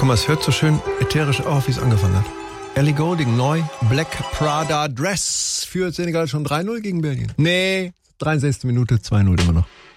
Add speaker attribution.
Speaker 1: Guck mal, es hört so schön ätherisch auf, wie es angefangen hat. Ellie Goulding, neu. Black Prada Dress. Führt Senegal schon 3-0 gegen Belgien? Nee, 63. Minute, 2-0 immer noch.